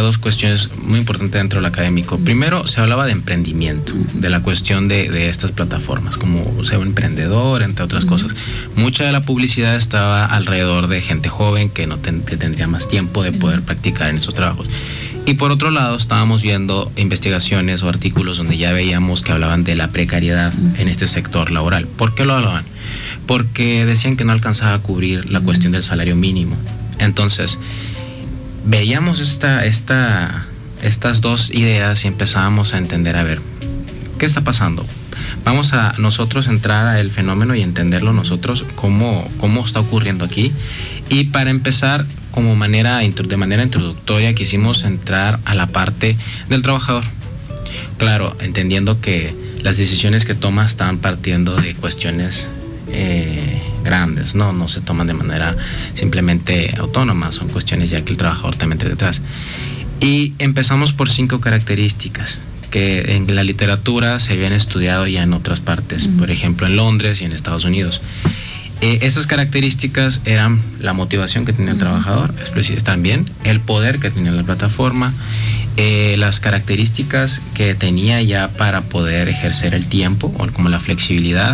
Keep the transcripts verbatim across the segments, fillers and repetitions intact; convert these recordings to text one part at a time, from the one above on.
dos cuestiones muy importantes dentro del académico. Primero, se hablaba de emprendimiento, de la cuestión de, de estas plataformas, como ser un emprendedor, entre otras cosas. Mucha de la publicidad estaba alrededor de gente joven que no ten, que tendría más tiempo de poder practicar en estos trabajos. Y por otro lado, estábamos viendo investigaciones o artículos donde ya veíamos que hablaban de la precariedad en este sector laboral. ¿Por qué lo hablaban? Porque decían que no alcanzaba a cubrir la cuestión del salario mínimo. Entonces, veíamos esta, esta, estas dos ideas y empezábamos a entender, a ver, ¿qué está pasando? Vamos a nosotros entrar al fenómeno y entenderlo nosotros, cómo, cómo está ocurriendo aquí. Y para empezar, como manera, de manera introductoria, quisimos entrar a la parte del trabajador. Claro, entendiendo que las decisiones que toma están partiendo de cuestiones eh, grandes, ¿no? No se toman de manera simplemente autónoma, son cuestiones ya que el trabajador también tiene detrás. Y empezamos por cinco características que en la literatura se habían estudiado ya en otras partes, uh-huh. por ejemplo en Londres y en Estados Unidos. Eh, esas características eran la motivación que tenía el trabajador, también el poder que tenía la plataforma, eh, las características que tenía ya para poder ejercer el tiempo, o como la flexibilidad,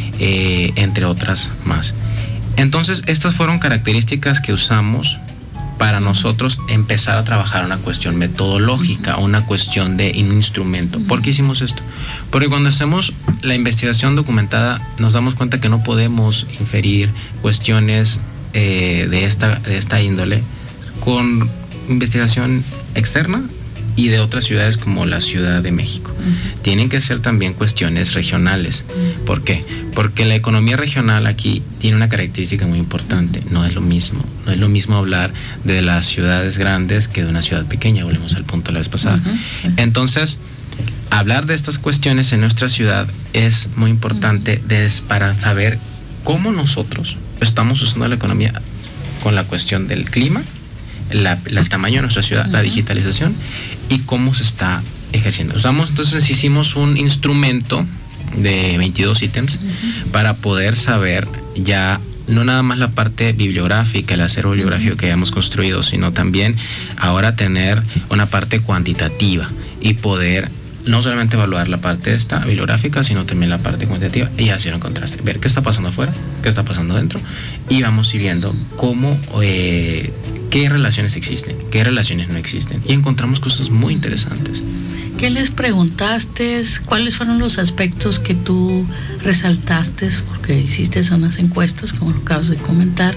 eh, entre otras más. Entonces, estas fueron características que usamos para nosotros empezar a trabajar una cuestión metodológica, una cuestión de un instrumento. ¿Por qué hicimos esto? Porque cuando hacemos la investigación documentada nos damos cuenta que no podemos inferir cuestiones eh, de, esta, de esta índole con investigación externa y de otras ciudades como la Ciudad de México. Uh-huh. Tienen que ser también cuestiones regionales. Uh-huh. ¿Por qué? Porque la economía regional aquí tiene una característica muy importante. No es lo mismo. No es lo mismo hablar de las ciudades grandes que de una ciudad pequeña. Volvemos al punto de la vez pasada. Uh-huh. Entonces, hablar de estas cuestiones en nuestra ciudad es muy importante uh-huh. para saber cómo nosotros estamos usando la economía con la cuestión del clima, La, la, el tamaño de nuestra ciudad, uh-huh. la digitalización y cómo se está ejerciendo. Usamos, entonces hicimos un instrumento de veintidós ítems uh-huh. para poder saber ya no nada más la parte bibliográfica, el acervo bibliográfico uh-huh. que hayamos construido, sino también ahora tener una parte cuantitativa y poder no solamente evaluar la parte esta bibliográfica, sino también la parte cuantitativa y hacer un contraste, ver qué está pasando afuera, qué está pasando dentro y vamos viendo cómo eh, qué relaciones existen, qué relaciones no existen y encontramos cosas muy interesantes. ¿Qué les preguntaste? ¿Cuáles fueron los aspectos que tú resaltaste? Porque hiciste unas encuestas, como lo acabas de comentar.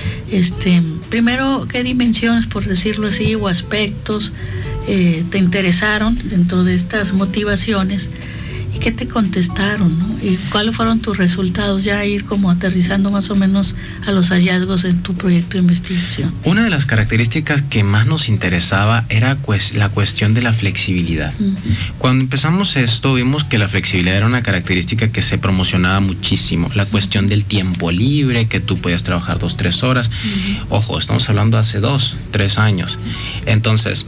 Este, primero, ¿qué dimensiones, por decirlo así, o aspectos eh, te interesaron dentro de estas motivaciones? ¿Y qué te contestaron, ¿no? ¿Y cuáles fueron tus resultados? Ya ir como aterrizando más o menos a los hallazgos en tu proyecto de investigación. Una de las características que más nos interesaba era pues, la cuestión de la flexibilidad. Uh-huh. Cuando empezamos esto vimos que la flexibilidad era una característica que se promocionaba muchísimo. La cuestión del tiempo libre, que tú podías trabajar dos, tres horas. Uh-huh. Ojo, estamos hablando hace dos, tres años. Entonces,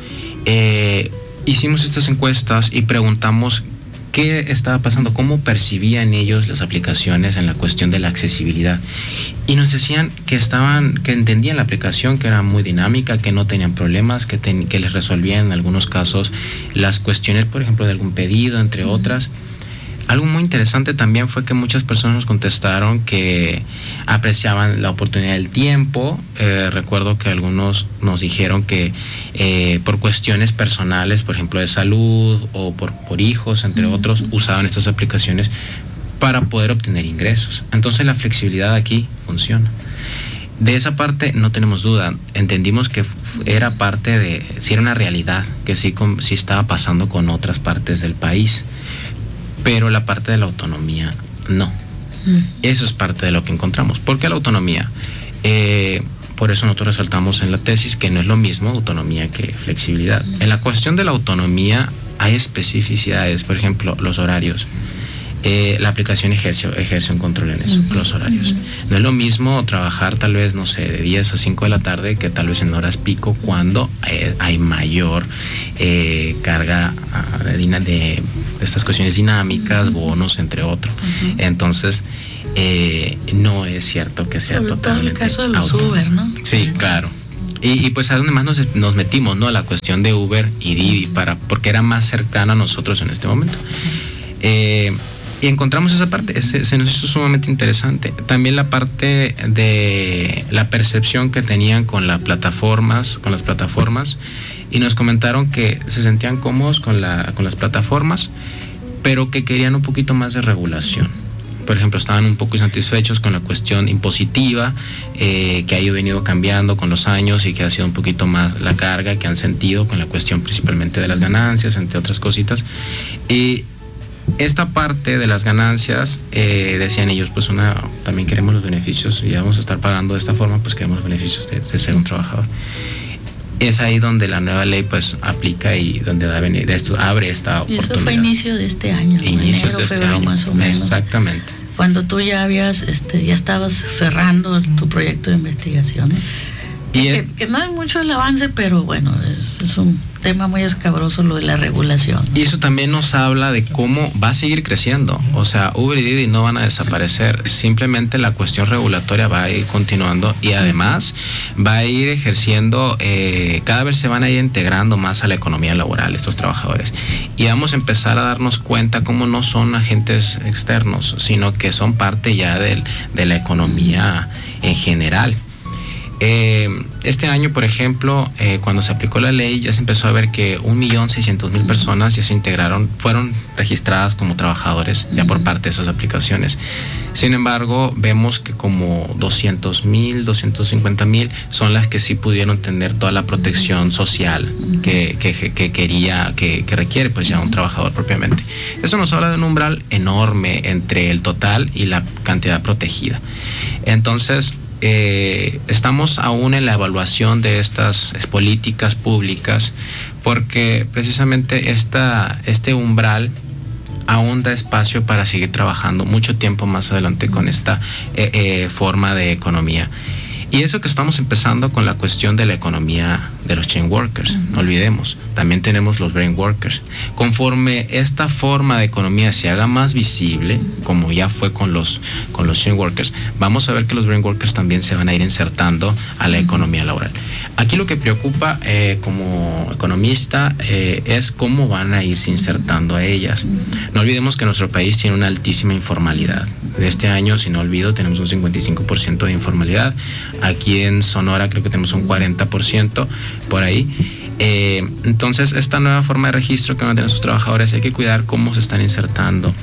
eh, hicimos estas encuestas y preguntamos qué estaba pasando, cómo percibían ellos las aplicaciones en la cuestión de la accesibilidad. Y nos decían que estaban, que entendían la aplicación, que era muy dinámica, que no tenían problemas, que, ten, que les resolvían en algunos casos las cuestiones, por ejemplo, de algún pedido, entre otras. Algo muy interesante también fue que muchas personas nos contestaron que apreciaban la oportunidad del tiempo. Eh, recuerdo que algunos nos dijeron que eh, por cuestiones personales, por ejemplo de salud o por, por hijos, entre uh-huh. otros, usaban estas aplicaciones para poder obtener ingresos. Entonces la flexibilidad aquí funciona. De esa parte no tenemos duda. Entendimos que era parte de, sí era una realidad, que sí, con, sí estaba pasando con otras partes del país. Pero la parte de la autonomía, no. Mm. Eso es parte de lo que encontramos. ¿Por qué la autonomía? Eh, por eso nosotros resaltamos en la tesis que no es lo mismo autonomía que flexibilidad. Mm. En la cuestión de la autonomía hay especificidades, por ejemplo, los horarios. Eh, la aplicación ejerce, ejerce un control en eso, uh-huh. los horarios. Uh-huh. No es lo mismo trabajar tal vez, no sé, de diez a cinco de la tarde que tal vez en horas pico cuando eh, hay mayor eh, carga uh, de, de, de estas cuestiones dinámicas, uh-huh. bonos, entre otros. Uh-huh. Entonces, eh, no es cierto que sea sobre totalmente todo el caso de los autónomo. Uber, ¿no? Sí, claro. Y, y pues es donde más nos, nos metimos, ¿no? La cuestión de Uber y Didi, para, porque era más cercano a nosotros en este momento. Eh, y encontramos esa parte, se, se nos hizo sumamente interesante. También la parte de la percepción que tenían con las plataformas, con las plataformas, y nos comentaron que se sentían cómodos con, la, con las plataformas, pero que querían un poquito más de regulación. Por ejemplo, estaban un poco insatisfechos con la cuestión impositiva, eh, que ha ido venido cambiando con los años y que ha sido un poquito más la carga que han sentido con la cuestión principalmente de las ganancias, entre otras cositas. Y esta parte de las ganancias, eh, decían ellos, pues una, también queremos los beneficios y vamos a estar pagando de esta forma, pues queremos los beneficios de, de ser un trabajador. Es ahí donde la nueva ley pues aplica y donde da venir, de esto, abre esta oportunidad. Y eso fue inicio de este año, Inicios enero, de este febrero, año, más o menos. Exactamente. Cuando tú ya habías, este, ya estabas cerrando tu proyecto de investigación. ¿eh? Y que, que no es mucho el avance, pero bueno, es, es un tema muy escabroso lo de la regulación, ¿no? Y eso también nos habla de cómo va a seguir creciendo. O sea, Uber y Didi no van a desaparecer. Simplemente la cuestión regulatoria va a ir continuando y además va a ir ejerciendo, eh, cada vez se van a ir integrando más a la economía laboral estos trabajadores. Y vamos a empezar a darnos cuenta cómo no son agentes externos, sino que son parte ya del, de la economía en general. Eh, este año, por ejemplo, eh, cuando se aplicó la ley, ya se empezó a ver que un millón seiscientos mil personas ya se integraron, fueron registradas como trabajadores ya por parte de esas aplicaciones. Sin embargo, vemos que como doscientos mil, doscientos cincuenta mil son las que sí pudieron tener toda la protección social que, que, que quería, que, que requiere pues ya un trabajador propiamente. Eso nos habla de un umbral enorme entre el total y la cantidad protegida. Entonces, Eh, estamos aún en la evaluación de estas políticas públicas porque precisamente esta, este umbral aún da espacio para seguir trabajando mucho tiempo más adelante con esta eh, eh, forma de economía. Y eso que estamos empezando con la cuestión de la economía de los chain workers, uh-huh. No olvidemos, también tenemos los brain workers. Conforme esta forma de economía se haga más visible, como ya fue con los, con los chain workers, vamos a ver que los brain workers también se van a ir insertando a la economía laboral. Aquí lo que preocupa eh, como economista eh, es cómo van a irse insertando a ellas. No olvidemos que nuestro país tiene una altísima informalidad. De este año, si no olvido, tenemos un cincuenta y cinco por ciento de informalidad. Aquí en Sonora creo que tenemos un cuarenta por ciento por ahí. Eh, entonces, esta nueva forma de registro que van a tener sus trabajadores, hay que cuidar cómo se están insertando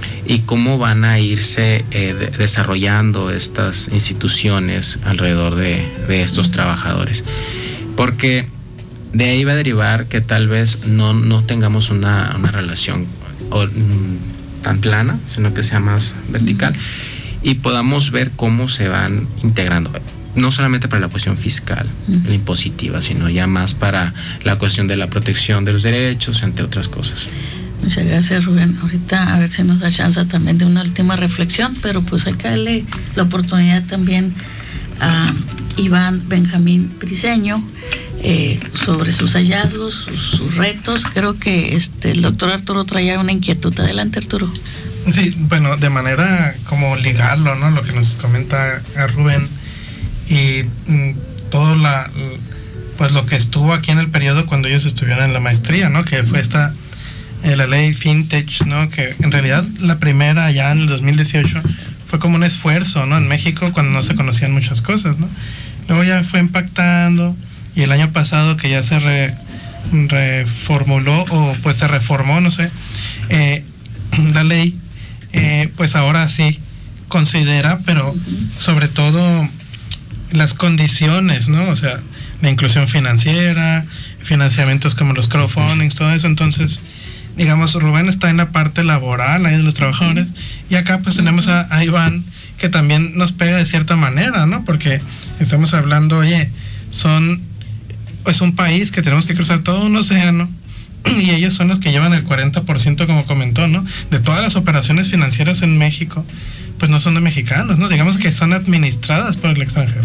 y cómo van a irse eh, de, desarrollando estas instituciones alrededor de, de estos trabajadores. Porque de ahí va a derivar que tal vez no, no tengamos una, una relación o, mm, tan plana, sino que sea más vertical y podamos ver cómo se van integrando. No solamente para la cuestión fiscal, uh-huh. la impositiva, sino ya más para la cuestión de la protección de los derechos, entre otras cosas. Muchas gracias, Rubén. Ahorita a ver si nos da chance también de una última reflexión, pero pues hay que darle la oportunidad también a Iván Benjamín Briceño eh, sobre sus hallazgos, sus, sus retos. Creo que este el doctor Arturo traía una inquietud. Adelante, Arturo. Sí, bueno, de manera como ligarlo, ¿no? Lo que nos comenta a Rubén y mm, todo la, pues lo que estuvo aquí en el periodo cuando ellos estuvieron en la maestría, ¿no? Que fue esta eh, la ley Fintech, ¿no? Que en realidad la primera ya en el dos mil dieciocho fue como un esfuerzo, ¿no? En México cuando no se conocían muchas cosas, ¿no? Luego ya fue impactando y el año pasado que ya se re, reformuló o pues se reformó, no sé, eh, la ley, eh, pues ahora sí considera, pero sobre todo las condiciones, ¿no? O sea, la inclusión financiera, financiamientos como los crowdfundings, todo eso. Entonces, digamos, Rubén está en la parte laboral ahí de los trabajadores y acá pues tenemos a, a Iván que también nos pega de cierta manera, ¿no? Porque estamos hablando, oye, son es un país que tenemos que cruzar todo un océano y ellos son los que llevan el cuarenta por ciento, como comentó, ¿no? De todas las operaciones financieras en México, pues no son de mexicanos, ¿no? Digamos que son administradas por el extranjero.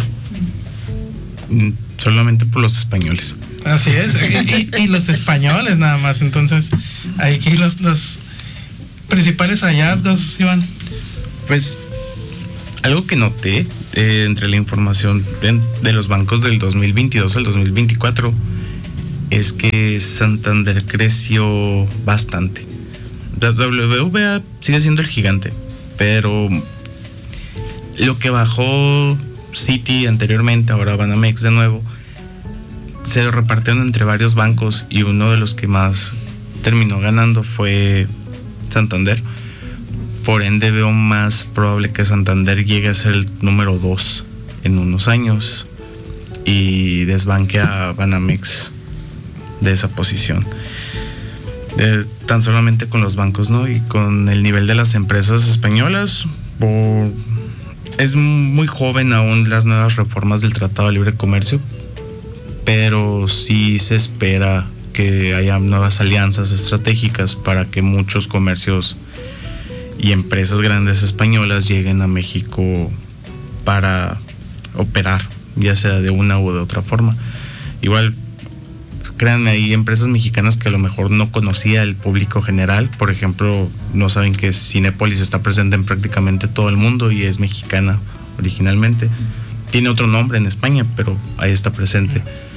Solamente por los españoles. Así es, y, y, y los españoles nada más. Entonces, aquí los, los principales hallazgos, Iván. Pues, algo que noté eh, entre la información de, de los bancos del dos mil veintidós al dos mil veinticuatro es que Santander creció bastante. W B A sigue siendo el gigante, pero lo que bajó Citi anteriormente, ahora Banamex de nuevo, se repartieron entre varios bancos y uno de los que más terminó ganando fue Santander. Por ende veo más probable que Santander llegue a ser el número dos en unos años y desbanque a Banamex de esa posición. Eh, tan solamente con los bancos, ¿no? Y con el nivel de las empresas españolas, por... es muy joven aún las nuevas reformas del Tratado de Libre Comercio, pero sí se espera que haya nuevas alianzas estratégicas para que muchos comercios y empresas grandes españolas lleguen a México para operar, ya sea de una u de otra forma. Igual, créanme, hay empresas mexicanas que a lo mejor no conocía el público general. Por ejemplo, no saben que Cinépolis está presente en prácticamente todo el mundo y es mexicana originalmente. Tiene otro nombre en España, pero ahí está presente.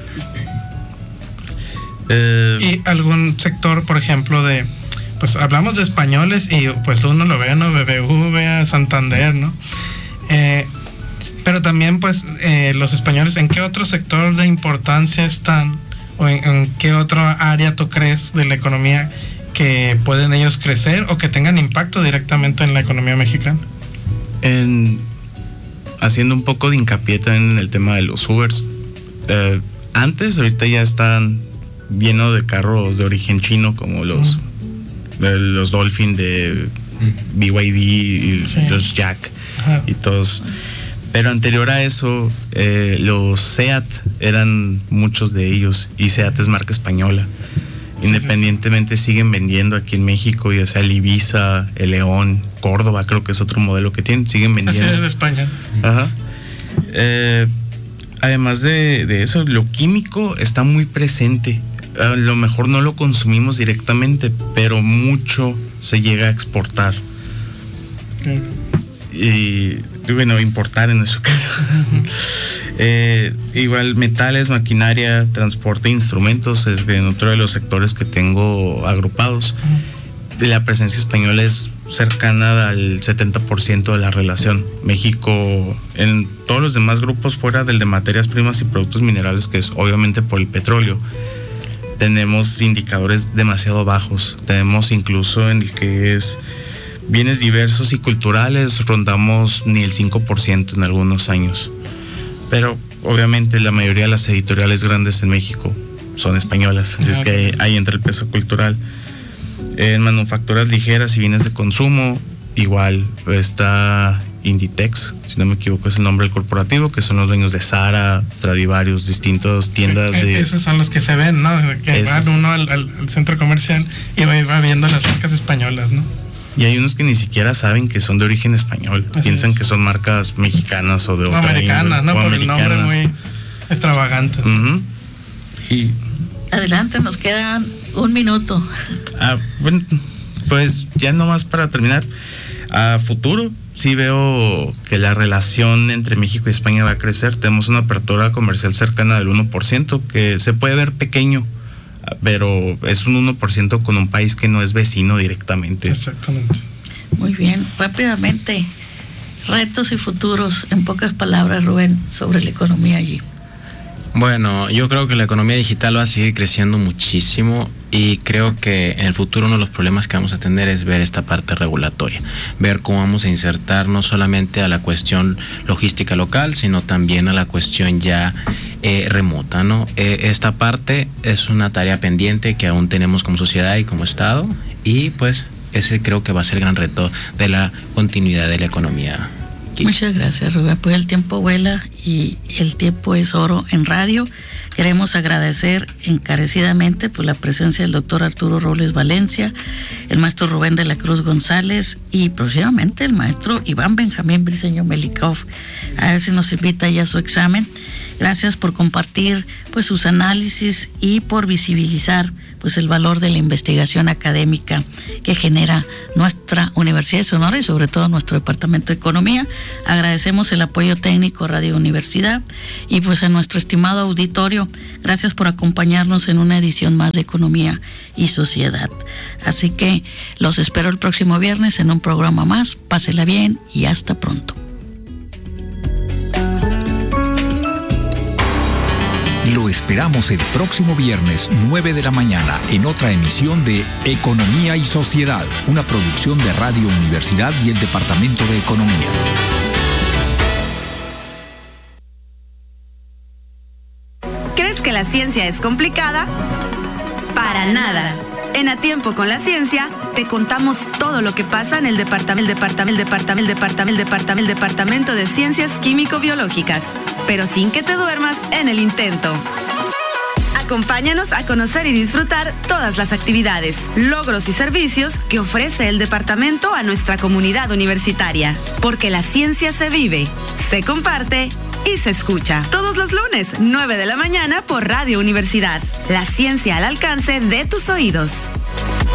Eh, ¿Y algún sector, por ejemplo, de... pues hablamos de españoles y pues uno lo ve, ¿no? B B V A, Santander, ¿no? Eh, pero también pues eh, los españoles, ¿en qué otro sector de importancia están? ¿O en, en qué otra área tú crees de la economía que pueden ellos crecer o que tengan impacto directamente en la economía mexicana? En, haciendo un poco de hincapié también en el tema de los Ubers. Eh, antes, ahorita ya están llenos de carros de origen chino como los... Mm. de los Dolphin de B Y D y sí. los Jack. Ajá. Y todos. Pero anterior a eso, eh, los SEAT eran muchos de ellos, y SEAT es marca española. Sí, Independientemente sí, sí. siguen vendiendo aquí en México, ya sea el Ibiza, el León, Córdoba, creo que es otro modelo que tienen, siguen vendiendo. Así es de España. Ajá. Eh, además de, de eso, lo químico está muy presente. A lo mejor no lo consumimos directamente, pero mucho se llega a exportar. Okay. Y bueno, importar en nuestro caso. Uh-huh. eh, igual metales, maquinaria, transporte, instrumentos, es en otro de los sectores que tengo agrupados. Uh-huh. La presencia española es cercana al setenta por ciento de la relación. México, en todos los demás grupos fuera del de materias primas y productos minerales, que es obviamente por el petróleo, tenemos indicadores demasiado bajos. Tenemos incluso en el que es bienes diversos y culturales, rondamos ni el cinco por ciento en algunos años. Pero obviamente la mayoría de las editoriales grandes en México son españolas, así es que ahí, ahí entra el peso cultural. En manufacturas ligeras y bienes de consumo, igual está Inditex, si no me equivoco es el nombre del corporativo, que son los dueños de Zara, Stradivarius, distintas tiendas de... Esos son los que se ven, ¿no? Que van uno al, al, al centro comercial y va, va viendo las marcas españolas, ¿no? Y hay unos que ni siquiera saben que son de origen español. Así Piensan es. que son marcas mexicanas o de otra americanas, ¿no? Por el nombre muy extravagante. Uh-huh. Y adelante, nos quedan un minuto. Ah, bueno, pues ya nomás para terminar, a futuro sí veo que la relación entre México y España va a crecer. Tenemos una apertura comercial cercana del uno por ciento, que se puede ver pequeño, pero es un uno por ciento con un país que no es vecino directamente. Exactamente. Muy bien, rápidamente, retos y futuros, en pocas palabras, Rubén, sobre la economía allí. Bueno, yo creo que la economía digital va a seguir creciendo muchísimo y creo que en el futuro uno de los problemas que vamos a tener es ver esta parte regulatoria, ver cómo vamos a insertar no solamente a la cuestión logística local, sino también a la cuestión ya eh, remota, ¿no? Eh, esta parte es una tarea pendiente que aún tenemos como sociedad y como Estado, y pues ese creo que va a ser el gran reto de la continuidad de la economía. Muchas gracias, Rubén. Pues el tiempo vuela y el tiempo es oro en radio. Queremos agradecer encarecidamente por la presencia del doctor Arturo Robles Valencia, el maestro Rubén de la Cruz González y próximamente el maestro Iván Benjamín Briceño Melikov. A ver si nos invita ya a su examen. Gracias por compartir pues sus análisis y por visibilizar pues el valor de la investigación académica que genera nuestra Universidad de Sonora y sobre todo nuestro Departamento de Economía. Agradecemos el apoyo técnico Radio Universidad y pues a nuestro estimado auditorio, gracias por acompañarnos en una edición más de Economía y Sociedad. Así que los espero el próximo viernes en un programa más. Pásela bien y hasta pronto. Lo esperamos el próximo viernes, nueve de la mañana, en otra emisión de Economía y Sociedad, una producción de Radio Universidad y el Departamento de Economía. ¿Crees que la ciencia es complicada? Para nada. En A Tiempo con la Ciencia, te contamos todo lo que pasa en el departamento, el departamento, el departamento, el departamento, el departamento, el departamento de Ciencias Químico-Biológicas, pero sin que te duermas en el intento. Acompáñanos a conocer y disfrutar todas las actividades, logros y servicios que ofrece el departamento a nuestra comunidad universitaria. Porque la ciencia se vive, se comparte y se escucha. Todos los lunes, nueve de la mañana por Radio Universidad. La ciencia al alcance de tus oídos.